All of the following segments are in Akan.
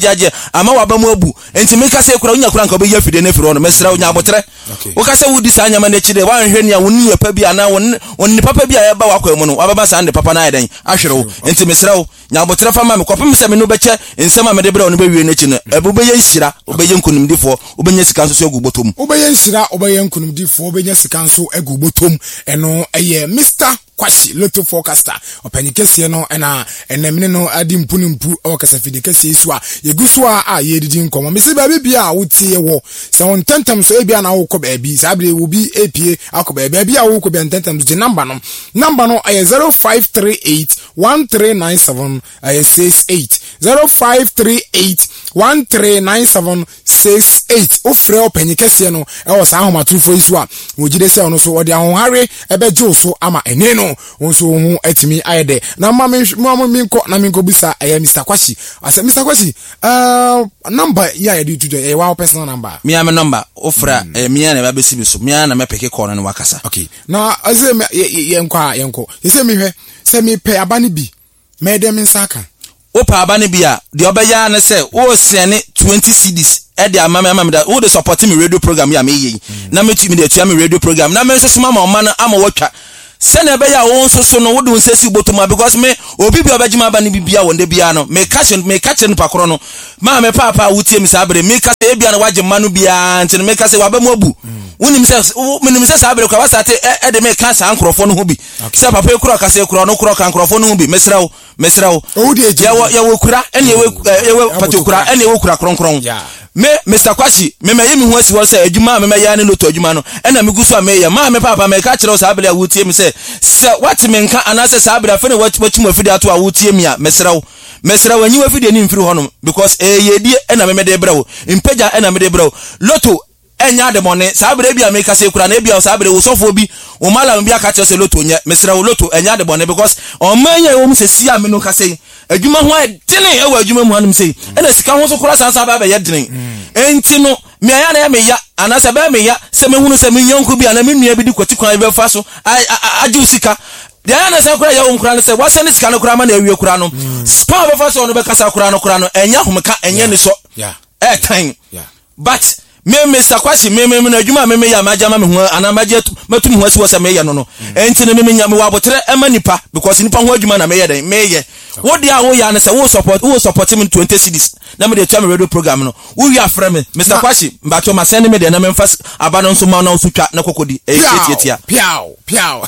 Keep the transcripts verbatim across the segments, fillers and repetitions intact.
jaje ama wa ba mu abu enti me ka se kura unya kura nka obe ya fide na firi ono mesra unya abotre wo ka se wudi sa nyama na chide wa hwe ne woni ya pa bia na woni papa bia ya ba wa kwa mu no wa ba sa ande papa na adan ahwere wo enti mesra wo nya abotre fa ma me kopem se me no beche ensema me de bra ono be wie na chi no ebu be yenhira obe yenkunimdifo obe nya sika nso egu botom obe yenhira obe yenkunimdifo obe nya sika nso egu botom eno eye Mister Kwashi Lotto Forecaster openikese no ena enemne no adi mpunu mpu o kasafide kese isu a yegusu a a yedidi nkomo mesi ba bibia a wotie wo se won tentam so ebia na wo ko ba bi sabre wo bi epie akoba ba bia wo ko bi tentam so number no number no ay zero five three eight one three nine seven six eight zero five three eight one three nine seven six eight ofre openikese no e wo sa ahomatrufo isu a wogide se ono so odi ahohare ebeje so ama ene no onso hu etimi ayede na mama mama minko na minko bisa eh Mister Kwashi ase Mister Kwashi uh number ya ya do eh wa personal number me am number ofra eh me na ba besi biso me na me peke call no wakasa okay na ase yenkwa yenko yese me hwe se me pe abane bi me dem nsaka o pa abane bi a de obeya na se o sene twenty cedis e de amama amama da o de support me radio program ya me yi na me tumi de tua me radio program na me so so mama o ma na ama watwa sene be ya won so so no wo do nsesi botoma because me obi bi obagima ba ne bibia wonde bia no me catch me catch no pakoro no ma me papa wutie mi sabre me ka se bia na waje manu bia nti me ka se waba mu abu wonim se menim se sabre kwa wasate e de me ka sa ankrofo no ho bi se papa ekura ka se ekura no kura ka ankrofo no ho bi mesrawo mesrawo ya wo ya wo kura ene ye wo patikura ene ye wo kura kronkron me Mister Kwashi me me yemi ho asi wo se adwuma me me ya ne loto adwuma no ena me gusu a me ya ma me papa me ka kire o sabre a wutie mi se se what me nka anase sabre afa ne wati mu afide ato a wutie mi a mesrawo mesrawo anyi afide ni mfiri honom because eh yedie ena me me de brawo impeja ena me de brawo loto enya de mone sabre bia me ka se kura na bia o sabre wo sofo bi o mala bia ka kire se loto nya mesrawo loto enya de mone because o manya wo mu se sia me no ka se adwuma ho adene e wa adwuma mu hanum sei ena sika ho so kura sansa ba ba ye dene enti no me aya na ya me ya anase ba me ya se me hunu se me yonku bi ana me nua bi di kwati kwan be fa so aju sika de ana se kura ya won kura no se wase ne sika no kura ma na awie kura no spa be fa so no be kasa kura no kura no enya homeka enye ne so yeah eh time yeah but me Mister Kwashi me me na adwuma me me ya ma jama me ho ana ma je matum ho asi wo se me ye no no enti ne me me nya me wa botre ema nipa because nipa ho adwuma na me ye den me ye wo dia wo ya na se wo support wo support me twenty cedis na me de twa me radio program no wo wi afra me Mister Kwashi mba to ma send me de na me fast aba no so ma na so twa na kokodi e tietia piao piao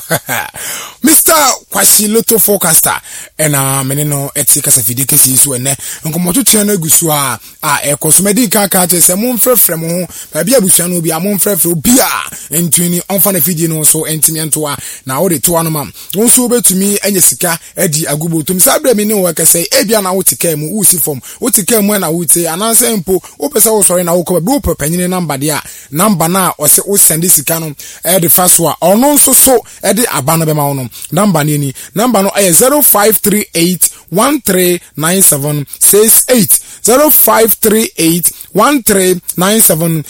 Mister Kwashi Lotto Forecaster ena me no etika sa fide kesi so ene nkomoto twa na gusu a a e kosmedi ka ka te se mo mfrefre mo ba bia busua no bi a mo mfrefre obi a entuni onfa na fide no so entimi ento a na wo de to anoma won so betumi anya sika edi agubotom sabre me ne wo ka say ebia na wo tika mu usi form wo tika mu na wo te ananse mpo wo pesa wo sori na wo ko ba wo pepanyine number de a number na o se wo send sika no e de fa so a ono so so e de aba no be ma wo no number ni ni number no e zero five three eight one three nine seven six eight zero five three eight one three nine seven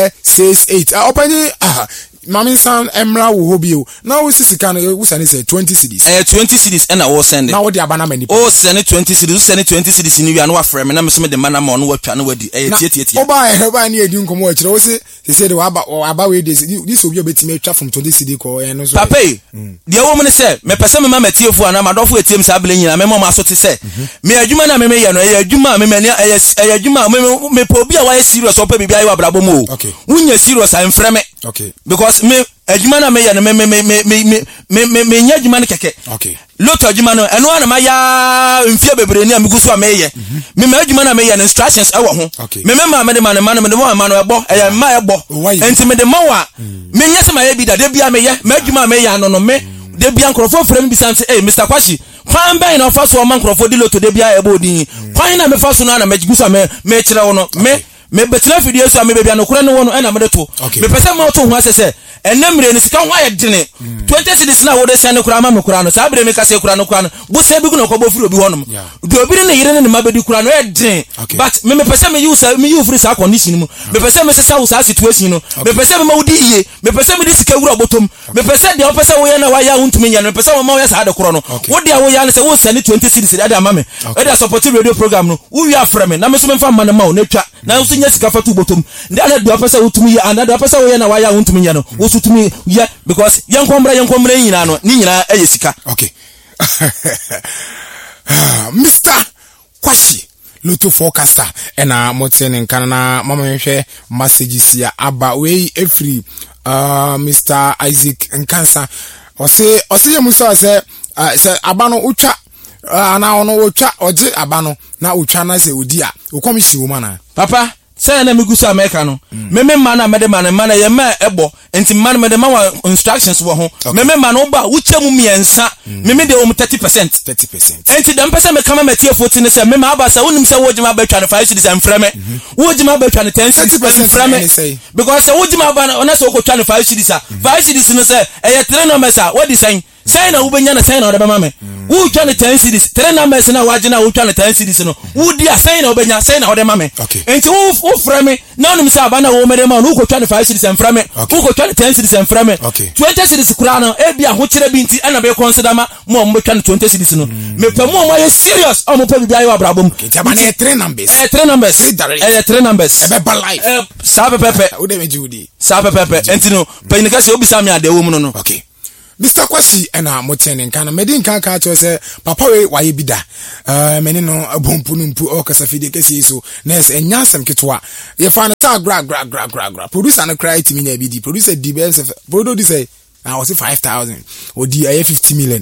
six eight ah opani ah Mami san emra wo hobio na wo sisika no wo sane say twenty cedis eh twenty cedis and I wo send na wo de abana mani oh send twenty cedis wo send twenty cedis ni wi an wa frɛ me na me so me de mana ma no watwa no wadi eh tie tie tie oba eh ba ni edi nkomo wa kire wo se se de wa aba we de this obi obetime atwa from twenty cedis ko eh no so papa de wo me se me pese me ma matiefu ana ma dofo etiem sa abele nyina me ma ma so te se me adwuma na me me ye no eh adwuma me me ne eh adwuma me me po obi a wa serious opa bibia wa brabo mo wunya serious am frɛ me okay because me adwuma na me ya no me me me me me me me nya adwuma ne keke okay loto adwuma no eno ana ma ya mfia bebre ni amigusu ma ye me me adwuma na me ya instructions e wo ho me me ma me de ma ne ma no me de ma ma no ebo e ma ebo enti me de ma wa me nya se ma ye bi da de bia me ye me adwuma me ya no no me de bia nkrofo frem bi sanse eh Mister Kwashi kwan ben na fa so ma nkrofo di loto de bia e bo din kwan na me fa so no na me gusu me me kire wo no me me betra video so me bia no kura no wo no e na me de to me pese ma to ho asese enemre ni sika wa ye dene twenty cities na wo de send kura ma me kura no sa bre me ka se kura no kura no bo se bi gu no ko bo firi obi honom do obi ne yire ne ma bedi kura no e den but me me pese me use me use free sa condition mu me pese me sesa wo sa situation no me pese me ma wodi iye me pese me di sika wura botom me pese de o pese wo ye na wa ya untumi nya no me pese wo ma wo ya sa de kura no wo de wo ya ne se wo send twenty cities de ama me e de support radio program no wo wi afre me na me so me fa ma na ma wo na twa na so nya sika fatu botom de na do pese wo tumi ye and do pese wo ye na wa ya untumi nya no wo so tumi ye because yen komra yen komra nyina no ni nyina e ye sika. Okay. Mister Kwashi Lotto Forecaster ena motene nkana mama hwehwe messages ya aba we every uh Mister Isaac Nkansa ose ose ye musa se se aba no utwa ana ono utwa oje aba no na utwa na se odi a ukomisi wo mana papa say na migusu America no meme man na mede man man ye ma ebo enti man mede ma wa instructions wo ho meme man no ba wuchemu miensa meme de o thirty percent thirty percent enti dem pese me kama metie forty ne se meme aba sa wonim se wojima ba twa ne five cities and frame wojima ba twa ne ten cities and frame because se wojima ba na se okotwa ne five cities a five cities no se e ye three numbers a what is saying say na ubenya na say na odeba mame wo twa ne ten cities three numbers na wagina wo twa ne ten cities no wo dia say na ubenya say na odeba mame enti wo wo frame na onum say abana wo mede ma no ko twa ne five cities and frame wo ko twa ne ten cities and frame twenty cities kura no e bia ho kire bi nti na be consider ma mo mo twa ne twenty cities no me pe mo mo ye serious o mo pe bia yo abrabom jabana e three numbers e three numbers e three numbers e be ba life e sa pepe wo de meji udi sa pepe enti no pe ni ka se obi sa me ade wo mu no. Okay. Mister Kwashi ena motene nkana medi nka ka to se papa we waye bida eh meni no abompu no mpu o kasa fide kesi so nes enya asem ketwa ye fa na ta gra gra gra gra gra producer na cry to me na bidi producer di be se producer say I was five thousand or di aye fifty million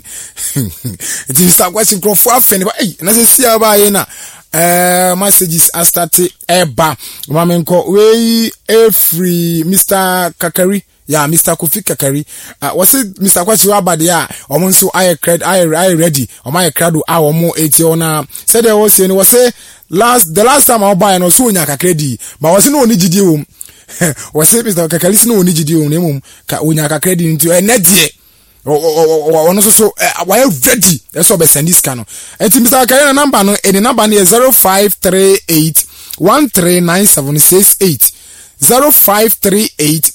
it is Mister Kwashi crofo afen ba eh na se sia ba ye na eh messages are started eba mamenko we e free Mister Kakari yeah Mister Kofi Kakari uh, was it Mister Kwashi wa bade a omo nso aye cred aye aye ready omo aye crado a omo eighty ona said there was you was say last the last time I buy no so onya kakredi but was no oni gidi wo was say Mister Kakari no oni gidi wo nemum ka onya kakredi nti enedie ono so so why ready so be send this can enti Mister Kakari number no any number no zero five three eight one three nine seven six eight zero five three eight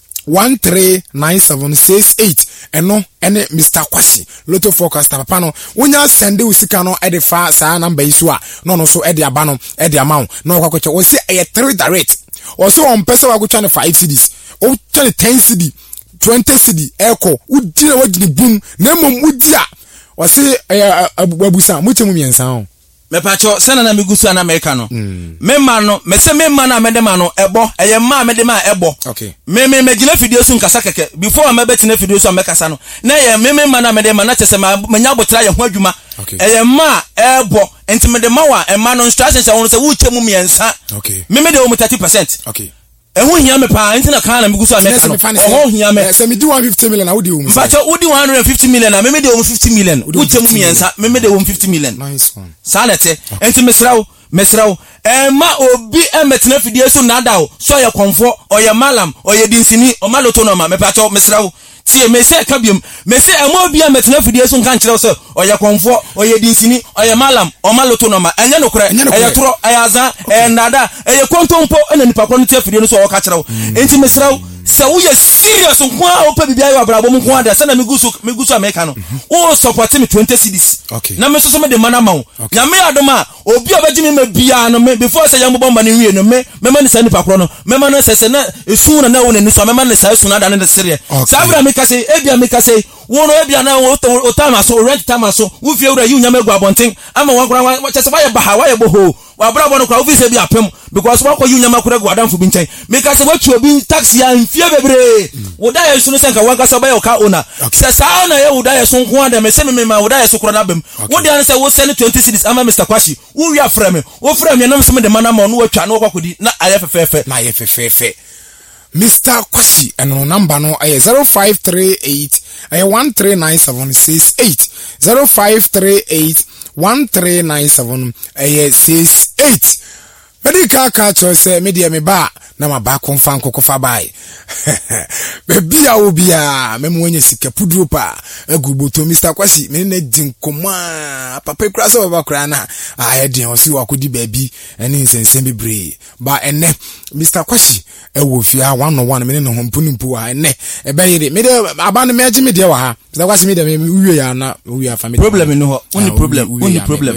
one three nine seven six eight eno ene Mister Kwashi Lotto Forecaster papa no wonya send we sika no e de fa sa number yi so a no no so e de aba no e de amount no kwakwache wo se e three direct wo so on pesa wa kwatwa ne five cities o twa ne ten cedi twenty cedi eko udi na wagini boom na mom udi a wo se abubusa mutemu miensa ho me pacho sena na migusu na America no me ma no me se me ma na me de ma no ebo eye ma me de ma ebo okay me me me gina video su nkasa keke before me beti na video su amekasa no na ye me me ma na me de ma na chese ma nya botra ye ho adwuma eye ma ebo enti me de ma wa e ma no instructions e won se wo chemu miensa okay me me de wo thirty percent okay ehu hia me pa enti na kan na migusu America no oho hia me se me di one hundred fifty million na wo di wo but wo di one hundred fifty million na me me de wo fifty million wo chemu miensa me me de wo fifty million nice one sanete enti mesrawo mesrawo e ma obi emetena fidie so nada o so ye konfo oye malam oye dinsini o maloto no ma me pacho mesrawo tie me se ka biom me se e ma obi emetena fidie so nkan kire so oye konfo oye dinsini oye malam o maloto no ma enye no kure eye toro eye aza e nada eye kontompo ena nipa kro no tie fidie no so o ka kire enti mesrawo se wo ye serious nko a opa bibia yo abrabo mu nko ada se na migusu migusu America no wo support me twenty cities na me so so me de mana ma wo na me adoma obi obaji me bia no me before say yam bomba ni wie no me me ma ni sa nipa kro no me ma no sese na esu na na wo ni so me ma ni sa esu na da ne sere sabra me ka say ebia me ka say wo no ebia na wo o time so rent time so wo fie wura yu nyama egu abonten ama wo kra wa chese wa ye baha wa ye boho wa bra bo no kra wo fi se bia pem because wo ko yu nyama kra gu adamfo bi nchen me ka say wa tu obi taxi ya mfie bebre wo da ye su no senka wanka so ba ye ka ona se sa na ye wo da ye so nko ada me se me ma wo da ye so kra na bem wo dia na say wo send twenty cities ama Mister Kwashi wo wi afra me wo fra me nam so me de mana ma no watwa no kwakodi na aye fefefe na aye fefefe Mister Kwashi eno number no aye zero five three eight aye one three nine seven six eight zero five three eight one three nine seven aye six eight Medi di ka ka cho se me de me ba na ma ba konfa nkokofa bai be bia obia me mo nya sika puduro pa aguboto Mister Kwasi me na din koma papa kura so ba kura na ah de o si wa kodi ba bi ene nsensen bebre ba ene Mister Kwasi e wo fia one on one me ne ho mpunimpu wa ene e be yire me de aba na me agi me de wa ha Mister Kwasi me de me uwe ya na uwe ya family problem no ho only problem only problem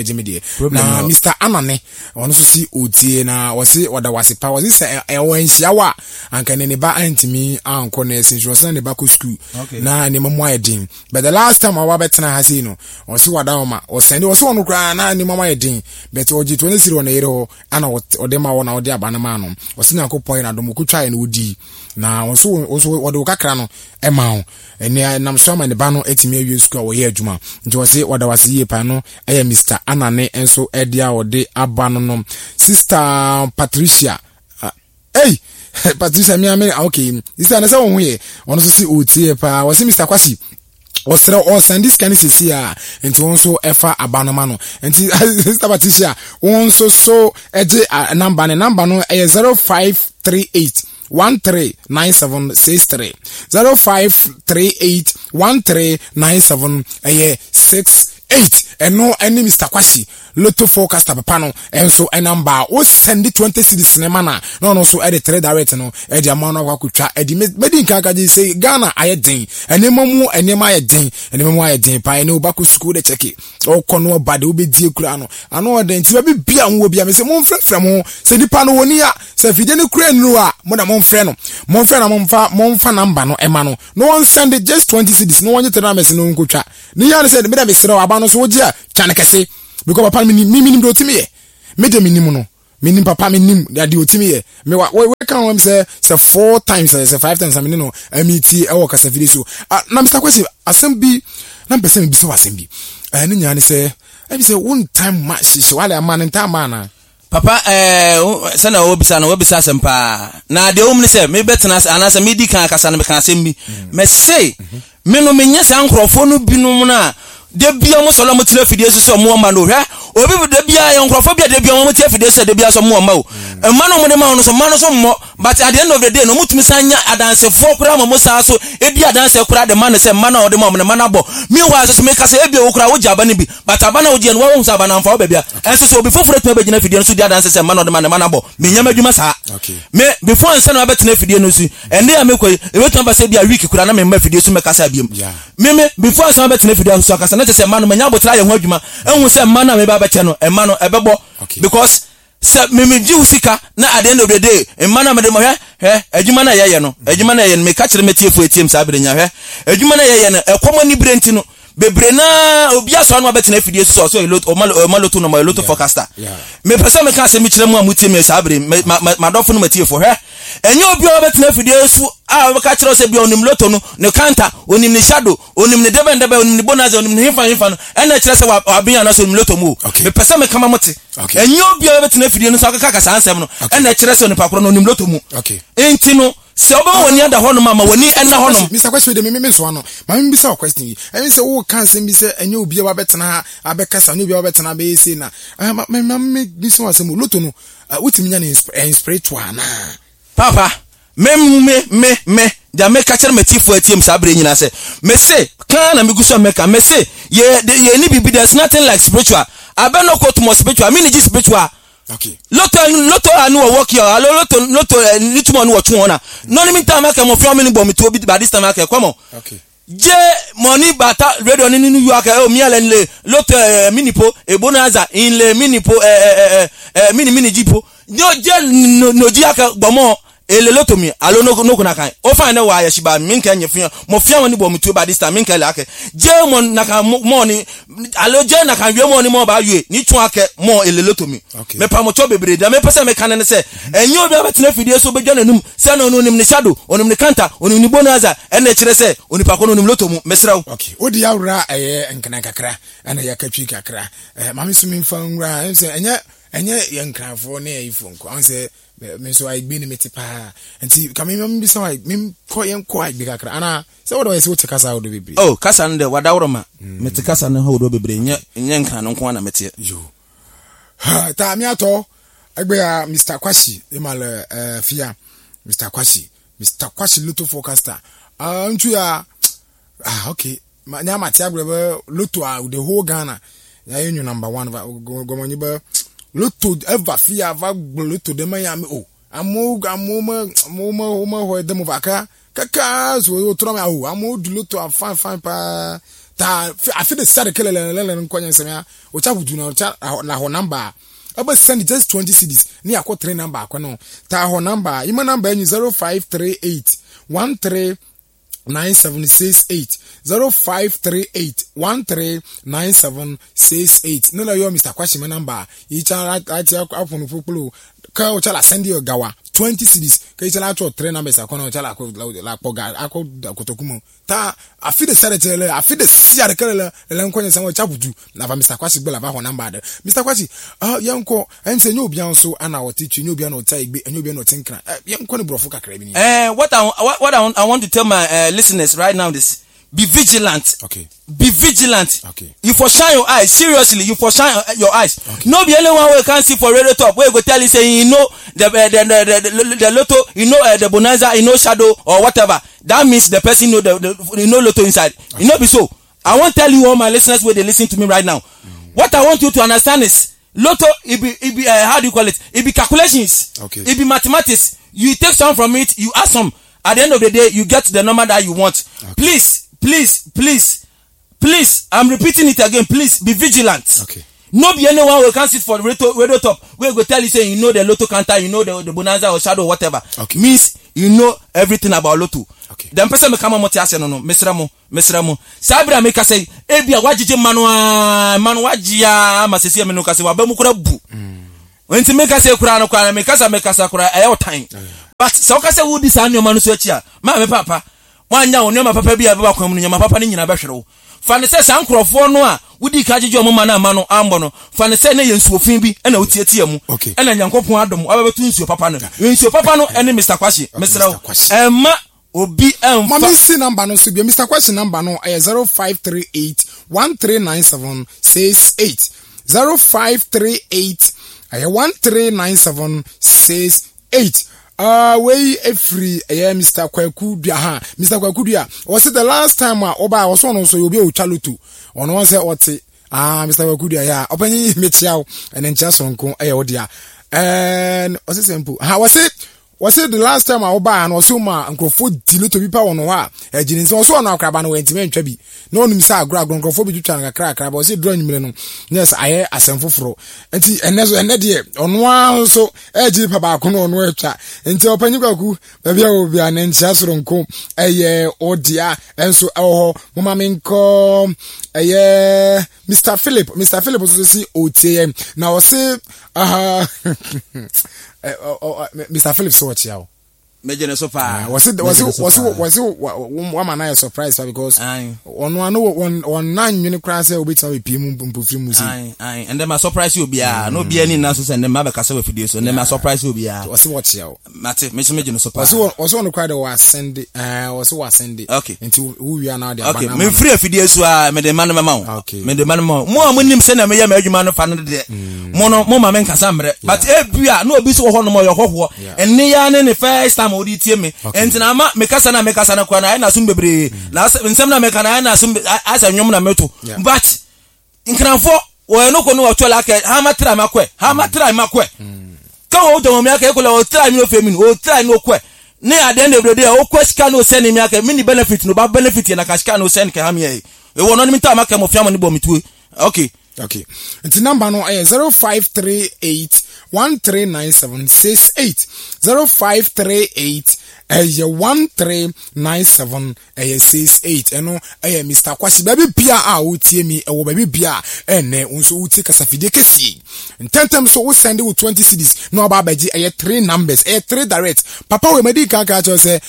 na Mister Anane ono so si otie na wose oda wase pa wose se e wanhia wa anka ne ne ba antimi anko na ese so ne ba ko school na ne mamo ayedin but the last time I wa betena ha sei no wose wada oma o send wose wono kra na ne mamo ayedin but oji twenty zero na yere ho ana ode ma wo na ode aba na ma no wose nyankopon na dom ko twae na odi na wose wose ode kakra no e ma ho ene nam so ma ne ba no etimi awie school wo ye adwuma nti wose wada wase ye pa no e Mister Anane enso edia ode aba no no Sister Patricia uh, hey Patricia mi ame okay sister na say won here ono so si otie pa wo si Mister Kwasi o sere o send this kind sisi a enti won so efa abanoma no enti Sister Patricia won so so eje number ne number no e zero five three eight one three nine seven six three zero five three eight one three nine seven eh six eight eno eni Mister Kwasi Lotto forecaster papa no enso enamba o send twenty cedis cinema na no no so e de three direct no e de amount of akutwa e de medin kaka ji say Ghana ayedin enema mu enema ayedin enema mu ayedin pa ene obako school de check o kono bade obedie kura no ano de nti be bia ho bia me say mo mfrefre mo se nipa no woni a se fide ne kura nru a mo da mo mfre no mo mfre na mo mfa mo mfa number no ema no no one send just twenty cedis no one tell me se no nkotwa ni ya say me da me sere aba no so oji a chane kese because papa mi mi mi do timi ye me de mi nim no mi nim papa mi nim da de otimi ye me wa we kan wam say say four times say five times am no amiti e wo kasa video so na Mister Kwasi asem bi na person bi so asem bi eh ne nya ne say e bi say one time match she wale man time man papa eh sana wo bisa na wo bisa asem pa na de om ne say me betena anasa me di kan kasa na me kan asem bi me say me no me nya sa nkrofo no binom na de bia mo solo mo tire fidie so mo ma no hwe obi bi de bia ye nkrofo bia de bia mo tire fidie so de bia so mo ma o e ma no mo de ma no so ma no so mo but at the end of the day no mutumi sanya adanse fo kura mo sa so e bia adanse kura de ma no se ma na o de ma mo ma na bo mi wa so me ka se e bia wo kura wo jaba ne bi but abana wo je no wo so abana mfa wo bia enso so obi foforo tuma be gina fidie so di adanse se ma na o de ma na bo me nya madwuma sa me before nse na betena fidie no so ende ya me koy e wetu ba se bia week kura na me ma fidie so me ka sa bia me me before nse na betena fidie so ka na te se ma no manya botra ye ho adwuma ehun se ma na me ba bete no e ma no e bebo because se me me ji usika na at the end of the day e ma na me de mo hwe hwe adwuma na ye ye no adwuma na ye no me ka kire metiefo etiem sa bere nya hwe adwuma na ye ye no e komo ni brenti no bebre na obi aso no bete na fidie so so lot o maloto no ma Lotto forecaster me pese me ka se me kire mu amuti me sa bere ma dofo no metiefo hwe enye obi o bete na fidie so a we ka kire se bia onim Lotto no ne kanta onim ne shadow onim ne deben deben onim ne bonus onim ne hifa hifa no ena kire se wa abia na so onim Lotto mu me pese me kama mote enye obi o bete na fidie no so ka ka sansem no ena kire se onipa kro no onim Lotto mu enti no se oba woni ada hono mama woni ena hono Mister Kwasi de me me so ano ma me bi say question yi e say wo kan se bi say enye obi wa betena abekasa ne obi wa betena be say na me me bi so asem Lotto no wutimi nya ne spiritual na papa me me me me ja me ka kire metifo atiem sabre nyina se me say kan na me guso me ka me say ye ye ni bibi there's nothing like spiritual abeno ko to mo spiritual me ni ji spiritual okay Lotto Lotto anu work here Lotto Lotto ni tumo anu otu ona no ni mi time aka mo fi me bo mi to obi by this time aka come on okay je money bata radio ni ni yu aka o mi ale le Lotto minipo e bonaza in le minipo eh eh mini mini jipo no je no ji aka gbomo ele Lotto mi alo no no kuna kan o fa na wa ya shiba min kan yefia mo fia woni bo mi to by this time min kan aka je mon na kan mo ni alo je na kan wie mo ni mo ba wie ni tun aka mo ele Lotto mi me pa mo to bebre da me pese me kan ne se enye obi abetena fidie so be dwane num se no no nim ne shadow onim ne kanta onim ni bonaza ene kire se onipa ko no nim Lotto mu mesraw okay odi awra eh enkana kakra ana yakatwi kakra eh mami sumi mfa nwra ense enye enye yankrafo ne ayifo nko anse me so I been metipa enti kama me bi so I me ko yen ko I bi kakra ana se wodo we se wote kasa wodo bebre oh kasa no de wadawroma meti kasa no ho wodo bebre nye nye nkan no nko na meti yo ha ta mi ato egbe ya Mister Kwashi emale eh fia Mister Kwashi Mister Kwashi Lotto forecaster ah ntu ya ah okay nya mate agrebe Lotto a the whole Ghana ya you number one gomonyi ba Lotto ever fia va Lotto de man ya me oh amu amu ma mo mo mo ho de mo vaka kaka so yo tro me oh amu du Lotto a fine fine pa ta I feel the sad kelele lele nkwanya semia o cha budu na cha na ho number aba send just twenty cedis ni akọ three number akọ no ta ho number ima number enyu zero five three eight one three nine seven six eight zero five three eight one three nine seven six eight no la yo Mister Kwashi my number yi cha right apon popolo ka o cha la send you gawa twenty cedis ka yi cha la cho three numbers akọ no cha la la poga akọ kotokumo ta I feel the sad I feel the sad kelele le nkwanya san o cha budu na va Mister Kwashi gbe la va ho number de Mister Kwashi ah yanko ense nyo obian so ana o teach nyo obian o ta igbe nyo obian o tinkra yanko ne brofo kakra bi ni eh what I what, what I, want, I want to tell my uh, listeners right now this be vigilant. Okay. Be vigilant. Okay. You for shine your eyes. Seriously, you for shine your eyes. Okay. No be anyone we can see for radio top. We go tell you say you know the uh, the, the, the, the the Lotto, you know uh, the bonanza, you know shadow or whatever. That means the person know the, the you know Lotto inside. Okay. You know be so. I want to tell you all my listeners where they listen to me right now. Mm. What I want you to understand is Lotto it be it be uh, how do you call it? It be calculations. Okay. It be mathematics. You take some from it, you add some. At the end of the day, you get the number that you want. Okay. Please, please, please, please. I'm repeating it again. Please be vigilant. Okay. No be anyone who can sit for the radio, radio top. We go tell you say you know the Lotto counter, you know the, the bonanza or shadow or whatever. Okay. Means you know everything about Lotto. Okay. The person me come on moti ase no no. Mesramo, mesramo. Sabra make say ebia wajije manwa manwa jia masesi me no kase wa ba mu kura bu. When to make us say kura no kura make us make us kura e time. But so ka say wo di san nyoma no so achi a ma me papa wanya wo nyoma papa bi a baba kwam no nyoma papa ni nyina behwere wo fa ne say san krofo no a wodi ka jeje omo ma na ma no ambo no fa ne say na yensu ofin bi e na wotietie mu e na nyankopon adom ababetu nsuo papa no nsuo papa no ene Mister Kwashi mesrawo emma obi em mama si number no so bi Mister Kwashi number no e zero five three eight one three nine seven six eight zero five three eight one three nine seven six eight. Ah, uh, way a free eh Mister Kwaku dia ha Mister Kwaku dia was it the last time uh, oba was one so you be o chalutu ono wan say ote ah Mister Kwaku dia ya opanyi metiaw and en chasonko eh o dia and was it simple ha was it was it the last time I oba and also ma nkrofo diluto bi pa wono ha e gini so so na akraba no wentime ntwa bi no nim say agro agro nkrofo bi tutwa na kra kra ba was it draw nyimre no yes aye asemfoforo enti enezo ene de ono a so e gini pa ba ko no ono etwa enti opanyi Kwaku ba bia obi an ntia soronko eye odia enso eho mama menko eye Mister Philip Mister Philip so si otie na o se aha Uh, uh, uh, Mister Phillips so what you Major so far was it was it was it was it one man I surprised because on one one one nine you cry say obi tell we mu mpofri mu aye aye and then my surprise you be ah no be any na so send them ma be kasa we video so and then my surprise you be ah was it what you mate me so major so far was it was one cry the was send uh was was send okay into who we are now the okay me free video so ah me the man ma ma okay me the man ma mo amonim se na me ya ma adwuma no fa no de mo no mo ma me nkasa mre but e bia na obi so ho no mo yo hoho enne ya ne ne first time odi tie me entina ma me kasa na me kasa na kwa na na sum bebre na nsem na me kana na sum asa nwom na meto but nkranfo wo no ko no wo chola ka ha matra makwe ha matra makwe ka o do me aka ko la o try me o femi o try no kwe ne ade na bebre o kwesika no send me aka mini benefit no ba benefit na kashika no send ka ha me e wo no ni mta maka mo fiam ni bo mitue okay okay enti number no eh zero five three eight one three nine seven six eight zero five three eight eh one three nine seven eh six eight eno eh Mister Kwashi baby bia a otie mi e wo baby bia ene unso uti kasafide kesi ntentem so wo send with twenty cedis no ba baji eh three numbers eh three direct papa we medi kan ka say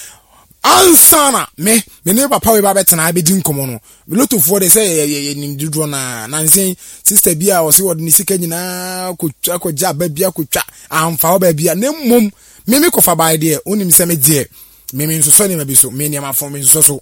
ansana me me ne papa we ba betena abedi nkomo no Lotto for they say nim dudro na na nsen sister bia o se wod ni sika nyina ko ko ja ba bia ko twa amfa ba bia ne mom me me ko fa ba de onim se me de me me nso so ne ma bi so me ne ma fo me nso so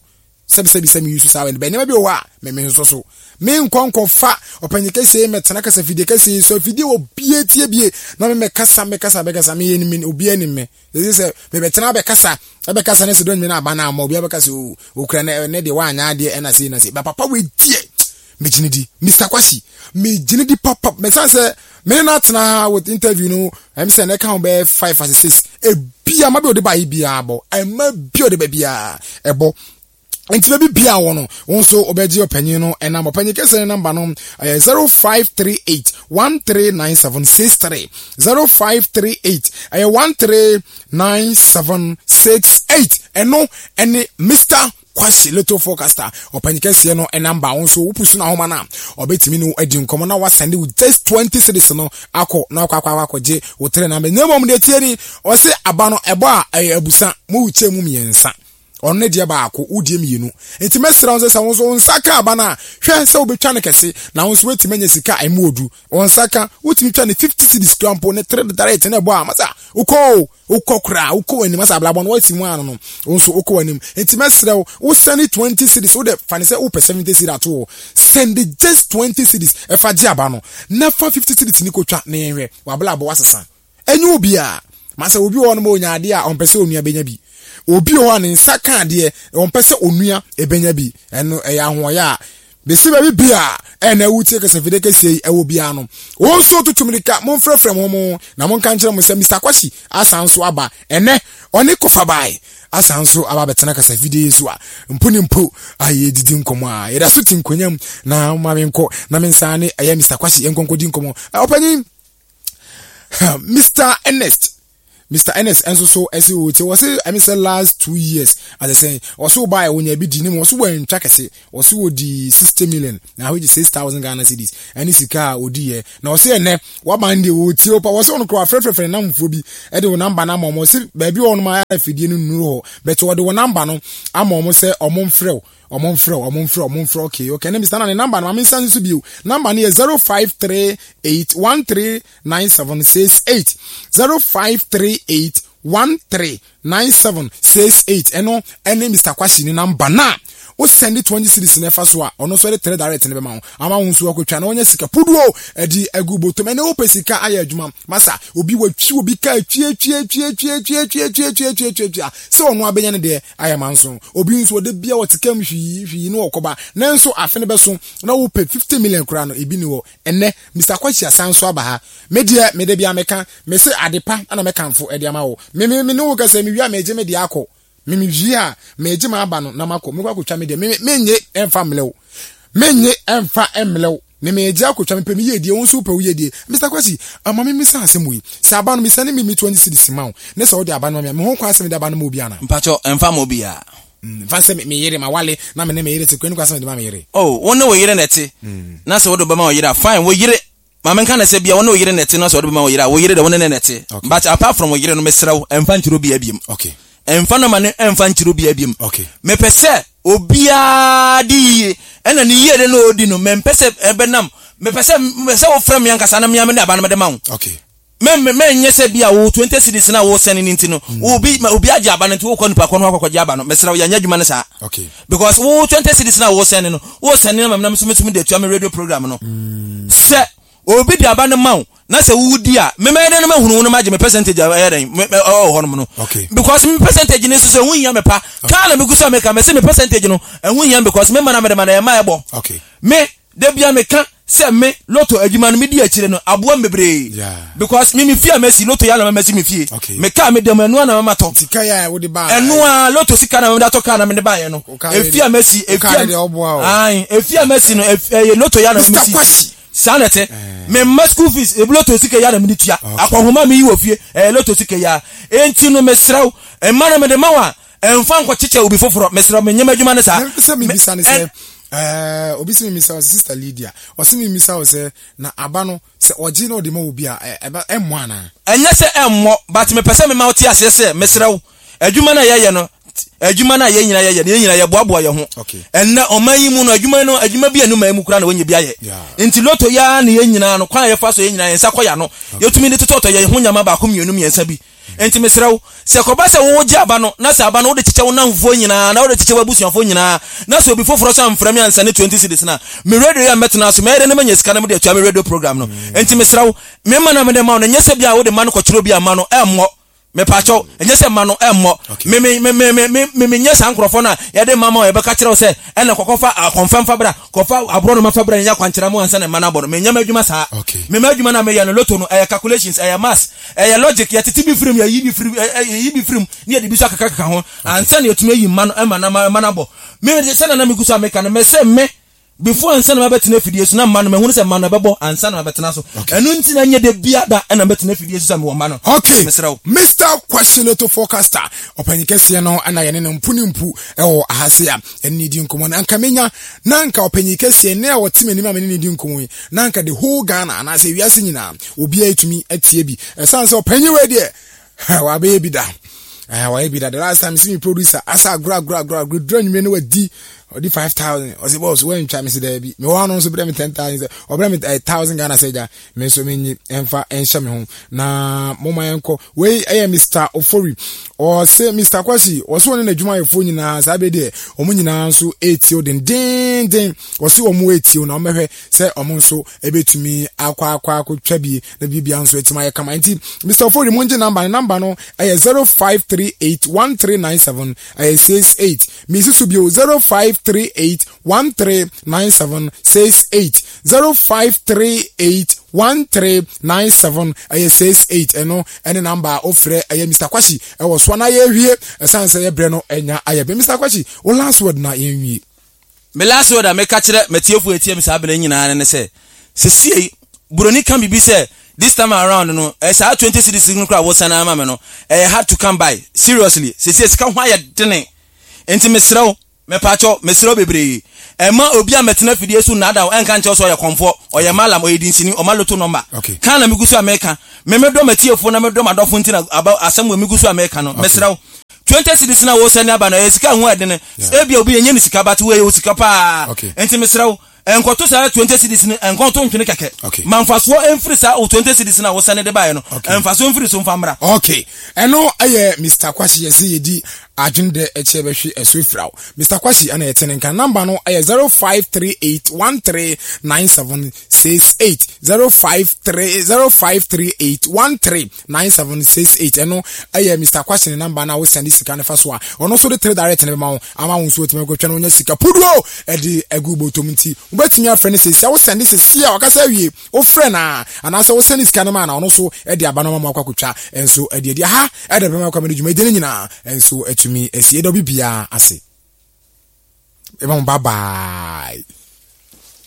sebi sebi sebi use sawe be ne be o wa me me nso so me nkonko fa opanyike se me tena kasa fidie kasa so fidie obie tie bie na me me kasa me kasa be kasa me yeni me obie ni me they say me be tena be kasa be kasa ne se don me na aba na ma obie be kasa o okra ne ne de wa anya de e na se na se ba papa we die me jinidi Mister Kwashi me jinidi pop up me say me na tena with interview no em say na kan be five or six e bia ma be o de ba bia bo e ma bia o de ba bia e bo enti baby bia wono wonso obeji opanyin no enam opanyin kese number no zero five three eight one three nine seven six three zero five three eight one three nine seven six eight eno ene Mister Kwashi Little Forecaster opanyin kese no enamba wonso upusu na homa na obetimi no adi nkomo na wasande with just twenty cedis no akọ na akwa akwa akọje wo tre na me nemom de tieni o se aba no ebo a abusa mu uche mu miensa onne dia ba akọ udie mienu enti mesra on se sa wonso nsaka aba na hwe se obetwa ne kese na wonso wetime nya sika aimu odu onsaka wotimi twa ne fifty cedis crampo ne three direct na ebo a masa uko uko kra uko ani masa blabon watimu anu no wonso uko anim enti mesra wo send twenty cedis wo de fane se wo per seventy cedis ato send just twenty cedis e fa dia aba no na fa fifty cedis ni kotwa ne hwe wa blabo wasesa enyu obi a masa obi wo no mo nya ade a on pese onua benya bi obi o wan nsaka ade on pese onua ebenya bi eno eya hoya besi ba bibia ena wutie kese fide kese ewo bia no wonso tutumrika mon frefrem mo na mon kan kire mo se Mister Kwashi asanso aba ene oni kofa bai asanso aba betena kese fide yesu a mpuni mpo aye didi nkomo a yeda so tinkonyam na ma menko na mensane aye Mister Kwashi enkonko di nkomo opanyin Mister Ernest Mister Ernest enso so ese o ti was I mean say last two years as I say also buy when you be di ni also when chakese also di sixty million na which is six thousand Ghana cedis any sika odi here na also ene wa man de o ti o pa was on kro frefrefe na mfo bi e de o number na mo say baby on my afidie no nuru ho but o de o number no amom say omom frɛ omom frɛ omom frɛ omom frɛ okay okay na Mister na number na me san so bi number na zero five three eight one three nine seven six eight zero five three eight one three nine seven six eight eno ene Mister Kwashi ni number na o send twenty cedis na fa so a ono so de three direct ne be ma ama hu so akotwa na onya sika puduo edi aguboto me ne o pesika aya adwuma masa obi watwi obi ka twie twie twie twie twie twie twie twie twie twie twie so ono abenya ne de aya manso obi nso de bia wotikam hwi hwi no okoba na nso afe ne be so na wo pay fifty million kura no ebi ni wo ene Mister Kwashi asanso aba ha me de me de bia meka me se adepa ana mekanfo edi ama wo me me me no wo kasa me wi a me je me de akọ mimi via meje ma aba no na mako me kwa kotwa me de menye emfa mlew menye emfa emlew ne meje akotwa me pe me yedie won so pe wo yedie Mister Kwashi ama me misa asem wi sa aba no me sane me twenty cedis ma ne so de aba no me ho kwa asem de aba no mo bia na mpacho emfa mo bia fa se me yere ma wale na me ne me yere se kwenu kwa asem de ma me yere oh won ne wo yere nete na so wo do ba ma wo yere fine wo yere ma men kan se bia won ne wo yere nete na so wo do ba ma wo yere wo yere de won ne nete but apart from wo yere no me sraw emfa ntiro bia biem okay emfa no ma ne emfa ntiro bia biem okay me pese obia di ena ni yere no odi no me pese ebenam me pese me se wo frem yankasa na me am ne aba no me de ma wo okay me me me nye se bia wo twenty cedis na wo send ni ntino obi obi agi aba no nti wo kwa nipa kwa no akwa agi aba no me sra wo yanya adwuma ne sa okay because wo twenty cedis na wo send no wo send na me na me so me de tua me radio program no se obi di aba no ma wo na se wudi a me me de no mahunu no maje me percentage aye den oh ho no because me percentage ni so so hu hia me pa ka na me guso me ka me se me percentage no hu hia because me mana me de mana e ma ebo okay me de bia me ka se me loto adwuma no me di akire no aboa mebre because me me fia me si loto ya na me si me fie me ka me de me no na ma to sika ya wo de ba eno a loto sika na me da to ka na me de ba ye no e fia me si e fia ai e fia me si no e loto ya na me si sanete me ma school fees e bloto sike ya na me tua akwahoma me yi wo fie e loto sike ya enti no me sraw e ma na me de mawa e mfa nko chiche obi foforo me sraw me nyema adwuma ne sa se me bisa ne se eh obi se me misa sister Lydia o se me misa o se na aba no se oji na odi ma obi a e mo ana enya se emmo but me pese me ma oti ase se me sraw adwuma na ye ye no adwuma na ye nyina ye ye nyina ye boaboa ye ho enna omayi mu no adwuma no adwuma bi anu mayimu kura na wonye bia ye enti loto ya na ye nyina no kwan ye fa so ye nyina ye nsa koya no yetumi ni tototo ye ho nyama ba ko mienu miensa bi enti mesrew se ko ba se wo gye aba no na se aba no wo de kyeche wo namfo nyina na wo de kyeche wo abusuafo nyina na so obi foforo so amfra mi ansa ne twenty cedis na me radio ya metena so me de na manya sika na me de atua me radio program no enti mesrew me ma na me de ma no nyese bia wo de ma no kwotro bia ma no emmo me pacho enye se ma no emmo me me me me me me nyesa ankrofo na ya de mama e be ka kire wo se e na kokofa confirm fabra kofa abro no ma fabra nya kwankira mu ansa na ma na bo me nya ma adwuma sa me ma adwuma na me ya no loto no e calculations e maths e logic ya titi bi frame ya yi bi frame yi bi frame ni e de bi so akaka kaka ho ansa na yetuma yi ma no e ma na ma na bo me se na na me guso ameka no me se me before ansa na mabetena fidie so na ma no me hunu se ma no bebo ansa na mabetena so enu nti na nye de bia da na mabetena fidie so sa me wo ma no okay Mister Kwashiloto Forecaster opanyikese no ana ye ne mpuni mpu e wo ahase a eni di nkomo na anka menya na anka opanyikese ne a wotime ni ma me ne di nkomo na anka the whole Ghana na se wiase nyina obi atumi atie bi esanse opanyiwe de wa be bi da eh wa be da the last time see me producer asa gra gra gra gra drone me no wadi or the five thousand or the boss when try me say there be me one on so bring me ten thousand or bring me one thousand Ghana say ja me so me enfa enhya me ho na moma enko we eh Mister Ofori or say Mister Kwashi or so na adwuma yefo nyina za be de omo nyina so eighty o den den den or so omo eighty o na omehwe say omo so ebetumi akwa akwa akotwa bi na bibia nso etima ye kama nti Mister Ofori monje number number no eh zero five three eight one three nine seven eh six eight mi susu bio zero five three eight one three nine seven six eight zero five three eight one three nine seven six eight eno any number ofre aye Mister Kwashi e wo so na ye hwie esanse ye bre no enya aye be Mister Kwashi o last word na ye hwie me last word me ka kire metiefu etie me sa abele nyina ne se se sie buroni kan bibi se this time around no e sa twenty cedis no kra wo sana ama me no e had to come by seriously se sie sika ho aye dene enti mesrew me pacho mesrew bebre ema obi a metena fidie so nada enka nche so ye konfo oye malam oyedinsini o maloto number kan na migusu america me medo matiefo na medo madofo ntina aba asem migusu america no mesrew twenty cedis na wo sani aba no esika ho adene ebia obi yenye ni sika bat we o sika pa enti mesrew enkoto sa twenty cedis ni enkoto ntwene keke manfaso enfri sa o twenty cedis na wo sani de bae no enfaso enfri so mfamra okay eno aye Mister Kwashi yesi yedi agende echebehwe esofrao Mister Kwashi ana yetenenka number no aye zero five three eight one three nine seven six eight zero five three zero five three eight one three nine seven six eight eno aye Mister Kwashi number na wo send sika ne faso a ono so de three direct ne ma ama wo so otime gotwa no nya sika puduo e di agubo tomti ubetimi afre ne sesi a wo send sesi a wakasa wie wo frɛ na anasa wo send sika ne ma na ono so e di abanoma ma kwakotwa enso e di ha e de bema kwa me dwuma de nyina enso atumi esi edo bibia ase. Bye bye.